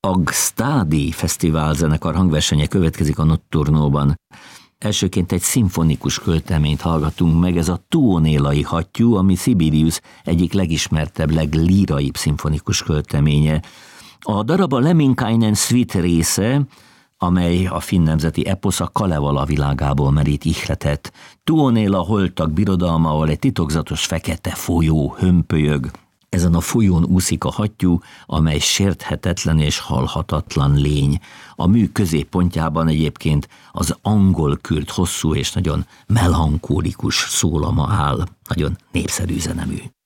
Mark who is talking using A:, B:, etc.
A: Agstadi Fesztivál zenekar hangversenye következik a Notturnoban. Elsőként egy szimfonikus költeményt hallgatunk meg, ez a tuonélai hattyú, ami Sibelius egyik legismertebb, leglíraibb szimfonikus költeménye. A darab a Lemminkainen Suite része, amely a finn nemzeti eposz a Kalevala világából merít ihletet. Tuonéla holtak birodalma, ahol egy titokzatos fekete folyó hömpölyög. Ezen a folyón úszik a hattyú, amely sérthetetlen és halhatatlan lény. A mű középpontjában egyébként az angol kürt hosszú és nagyon melankólikus szólama áll, nagyon népszerű zenemű.